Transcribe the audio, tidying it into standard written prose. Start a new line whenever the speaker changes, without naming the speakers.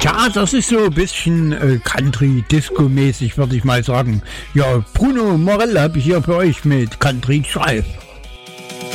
Tja, das ist so ein bisschen Country-Disco-mäßig, würde ich mal sagen. Ja, Bruno Morell habe ich hier für euch mit Country Drive.